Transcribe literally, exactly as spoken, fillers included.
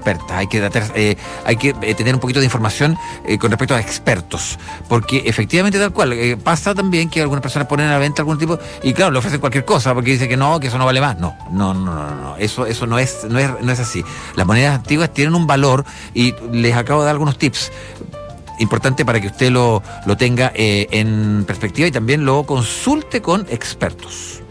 expertas, hay que, tratar, eh, hay que eh, tener un poquito de información eh, con respecto a expertos, porque efectivamente tal cual, eh, pasa también que algunas personas ponen a la venta algún tipo, y claro, le ofrecen cualquier cosa, porque dice que no, que eso no vale más. No, no, no, no, no. Eso, eso no es, no es, no es así. Las monedas antiguas tienen un valor y les acabo de dar algunos tips. Importante para que usted lo, lo tenga eh, en perspectiva y también lo consulte con expertos.